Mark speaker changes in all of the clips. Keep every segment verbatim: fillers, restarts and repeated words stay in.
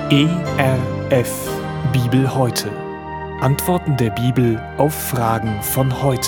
Speaker 1: E R F Bibel heute. Antworten der Bibel auf Fragen von heute.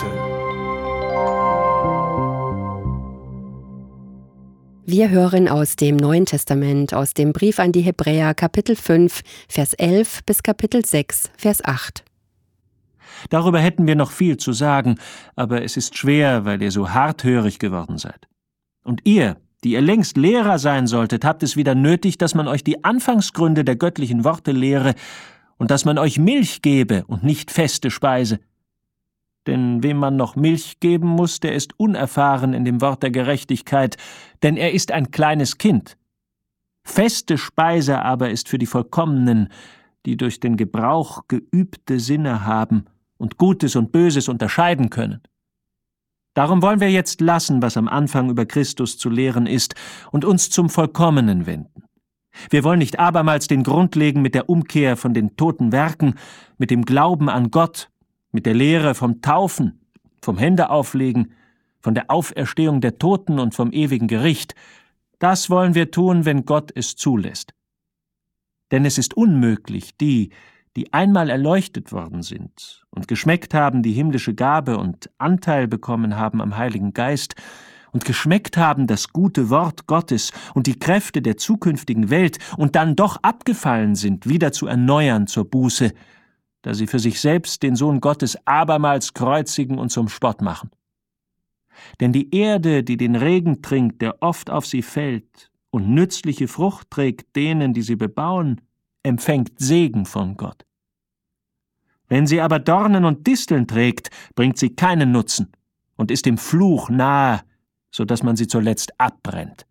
Speaker 2: Wir hören aus dem Neuen Testament, aus dem Brief an die Hebräer, Kapitel fünf, Vers elf bis Kapitel sechs, Vers acht.
Speaker 3: Darüber hätten wir noch viel zu sagen, aber es ist schwer, weil ihr so harthörig geworden seid. Und ihr, die ihr längst Lehrer sein solltet, habt es wieder nötig, dass man euch die Anfangsgründe der göttlichen Worte lehre und dass man euch Milch gebe und nicht feste Speise. Denn wem man noch Milch geben muss, der ist unerfahren in dem Wort der Gerechtigkeit, denn er ist ein kleines Kind. Feste Speise aber ist für die Vollkommenen, die durch den Gebrauch geübte Sinne haben und Gutes und Böses unterscheiden können. Darum wollen wir jetzt lassen, was am Anfang über Christus zu lehren ist, und uns zum Vollkommenen wenden. Wir wollen nicht abermals den Grund legen mit der Umkehr von den toten Werken, mit dem Glauben an Gott, mit der Lehre vom Taufen, vom Händeauflegen, von der Auferstehung der Toten und vom ewigen Gericht. Das wollen wir tun, wenn Gott es zulässt. Denn es ist unmöglich, die, die einmal erleuchtet worden sind und geschmeckt haben die himmlische Gabe und Anteil bekommen haben am Heiligen Geist und geschmeckt haben das gute Wort Gottes und die Kräfte der zukünftigen Welt und dann doch abgefallen sind, wieder zu erneuern zur Buße, da sie für sich selbst den Sohn Gottes abermals kreuzigen und zum Spott machen. Denn die Erde, die den Regen trinkt, der oft auf sie fällt, und nützliche Frucht trägt denen, die sie bebauen, empfängt Segen von Gott. Wenn sie aber Dornen und Disteln trägt, bringt sie keinen Nutzen und ist dem Fluch nahe, so dass man sie zuletzt abbrennt.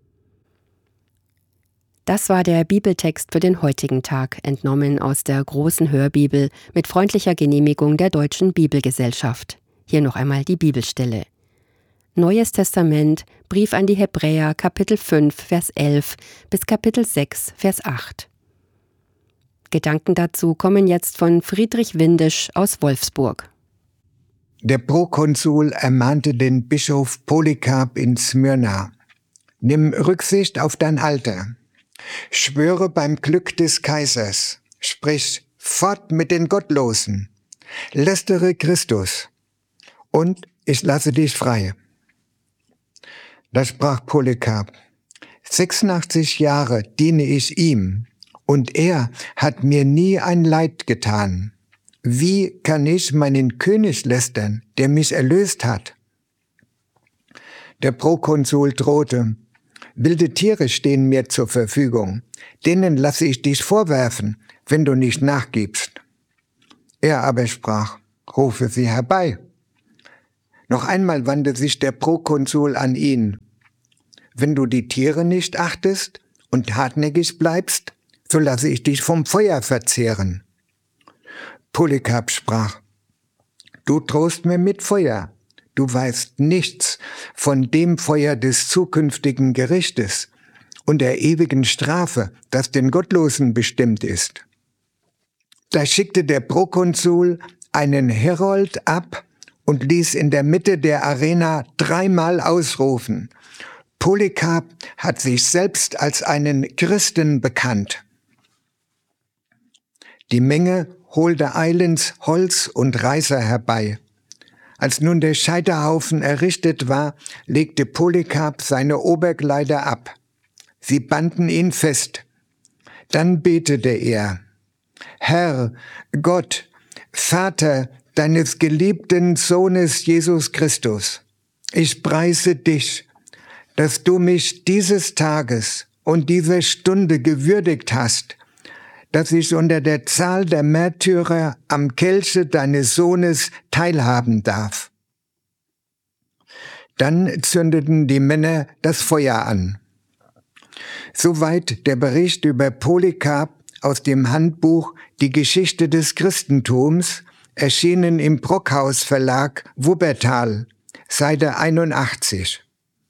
Speaker 2: Das war der Bibeltext für den heutigen Tag, entnommen aus der großen Hörbibel mit freundlicher Genehmigung der Deutschen Bibelgesellschaft. Hier noch einmal die Bibelstelle. Neues Testament, Brief an die Hebräer, Kapitel fünf, Vers elf bis Kapitel sechs, Vers acht. Gedanken dazu kommen jetzt von Friedrich Windisch aus Wolfsburg.
Speaker 4: Der Prokonsul ermahnte den Bischof Polycarp in Smyrna: Nimm Rücksicht auf dein Alter. Schwöre beim Glück des Kaisers. Sprich fort mit den Gottlosen. Lästere Christus. Und ich lasse dich frei. Da sprach Polycarp: sechsundachtzig Jahre diene ich ihm, und er hat mir nie ein Leid getan. Wie kann ich meinen König lästern, der mich erlöst hat? Der Prokonsul drohte: Wilde Tiere stehen mir zur Verfügung, denen lasse ich dich vorwerfen, wenn du nicht nachgibst. Er aber sprach: Rufe sie herbei. Noch einmal wandte sich der Prokonsul an ihn: Wenn du die Tiere nicht achtest und hartnäckig bleibst, so lasse ich dich vom Feuer verzehren. Polycarp sprach: Du drohst mir mit Feuer. Du weißt nichts von dem Feuer des zukünftigen Gerichtes und der ewigen Strafe, das den Gottlosen bestimmt ist. Da schickte der Prokonsul einen Herold ab und ließ in der Mitte der Arena dreimal ausrufen: Polycarp hat sich selbst als einen Christen bekannt. Die Menge holte eilends Holz und Reißer herbei. Als nun der Scheiterhaufen errichtet war, legte Polycarp seine Oberkleider ab. Sie banden ihn fest. Dann betete er: Herr, Gott, Vater deines geliebten Sohnes Jesus Christus, ich preise dich, dass du mich dieses Tages und dieser Stunde gewürdigt hast, dass ich unter der Zahl der Märtyrer am Kelche deines Sohnes teilhaben darf. Dann zündeten die Männer das Feuer an. Soweit der Bericht über Polycarp aus dem Handbuch Die Geschichte des Christentums, erschienen im Brockhaus Verlag, Wuppertal, Seite einundachtzig.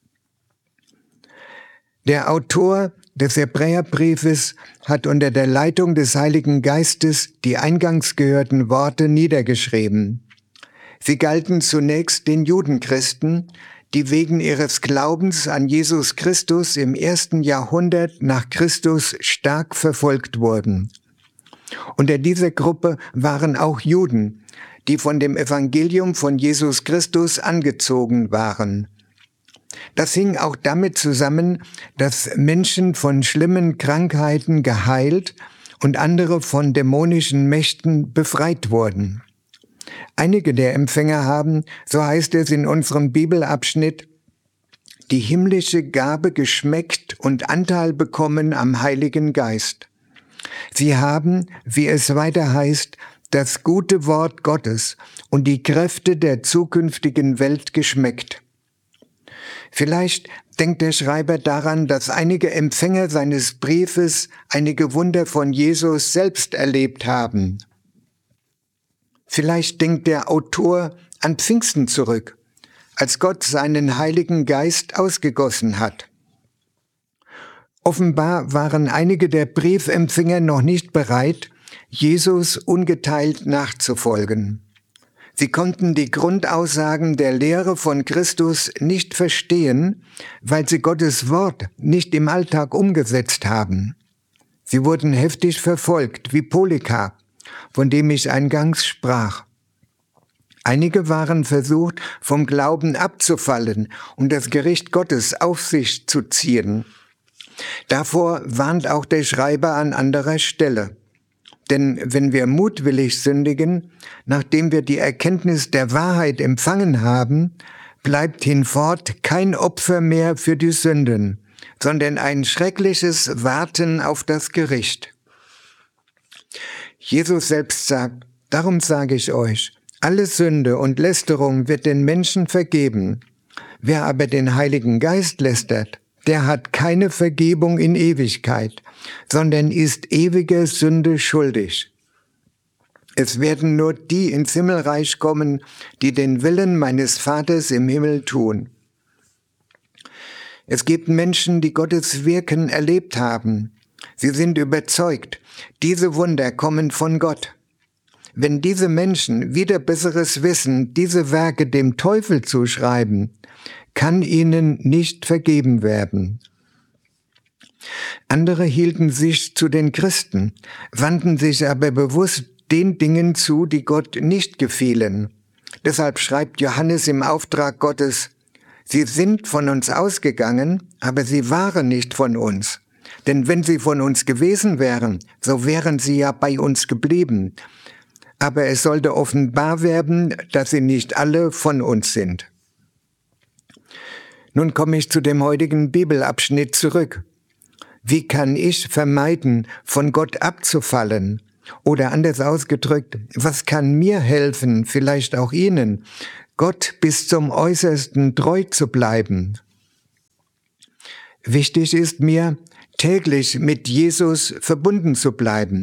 Speaker 4: Der Autor des Hebräerbriefes hat unter der Leitung des Heiligen Geistes die eingangs gehörten Worte niedergeschrieben. Sie galten zunächst den Judenchristen, die wegen ihres Glaubens an Jesus Christus im ersten Jahrhundert nach Christus stark verfolgt wurden. Unter dieser Gruppe waren auch Juden, die von dem Evangelium von Jesus Christus angezogen waren. Das hing auch damit zusammen, dass Menschen von schlimmen Krankheiten geheilt und andere von dämonischen Mächten befreit wurden. Einige der Empfänger haben, so heißt es in unserem Bibelabschnitt, die himmlische Gabe geschmeckt und Anteil bekommen am Heiligen Geist. Sie haben, wie es weiter heißt, das gute Wort Gottes und die Kräfte der zukünftigen Welt geschmeckt. Vielleicht denkt der Schreiber daran, dass einige Empfänger seines Briefes einige Wunder von Jesus selbst erlebt haben. Vielleicht denkt der Autor an Pfingsten zurück, als Gott seinen Heiligen Geist ausgegossen hat. Offenbar waren einige der Briefempfänger noch nicht bereit, Jesus ungeteilt nachzufolgen. Sie konnten die Grundaussagen der Lehre von Christus nicht verstehen, weil sie Gottes Wort nicht im Alltag umgesetzt haben. Sie wurden heftig verfolgt, wie Polycarp, von dem ich eingangs sprach. Einige waren versucht, vom Glauben abzufallen und das Gericht Gottes auf sich zu ziehen. Davor warnt auch der Schreiber an anderer Stelle. Denn wenn wir mutwillig sündigen, nachdem wir die Erkenntnis der Wahrheit empfangen haben, bleibt hinfort kein Opfer mehr für die Sünden, sondern ein schreckliches Warten auf das Gericht. Jesus selbst sagt, darum sage ich euch, alle Sünde und Lästerung wird den Menschen vergeben. Wer aber den Heiligen Geist lästert, der hat keine Vergebung in Ewigkeit, sondern ist ewiger Sünde schuldig. Es werden nur die ins Himmelreich kommen, die den Willen meines Vaters im Himmel tun. Es gibt Menschen, die Gottes Wirken erlebt haben. Sie sind überzeugt, diese Wunder kommen von Gott. Wenn diese Menschen wider besseres Wissen diese Werke dem Teufel zuschreiben, kann ihnen nicht vergeben werden. Andere hielten sich zu den Christen, wandten sich aber bewusst den Dingen zu, die Gott nicht gefielen. Deshalb schreibt Johannes im Auftrag Gottes, sie sind von uns ausgegangen, aber sie waren nicht von uns. Denn wenn sie von uns gewesen wären, so wären sie ja bei uns geblieben. Aber es sollte offenbar werden, dass sie nicht alle von uns sind. Nun komme ich zu dem heutigen Bibelabschnitt zurück. Wie kann ich vermeiden, von Gott abzufallen? Oder anders ausgedrückt, was kann mir helfen, vielleicht auch Ihnen, Gott bis zum Äußersten treu zu bleiben? Wichtig ist mir, täglich mit Jesus verbunden zu bleiben.